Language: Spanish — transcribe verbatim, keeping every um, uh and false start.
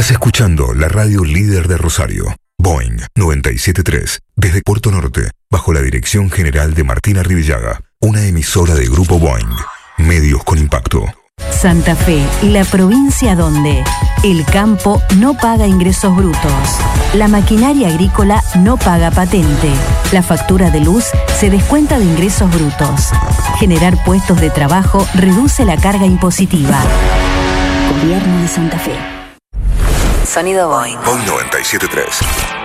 Estás escuchando la radio líder de Rosario, Boing noventa y siete punto tres, desde Puerto Norte, bajo la dirección general de Martina Rivillaga, una emisora de Grupo Boing, medios con impacto. Santa Fe, la provincia donde el campo no paga ingresos brutos, la maquinaria agrícola no paga patente, la factura de luz se descuenta de ingresos brutos. Generar puestos de trabajo reduce la carga impositiva. Gobierno de Santa Fe. Sonido Boing. Boing noventa y siete punto tres.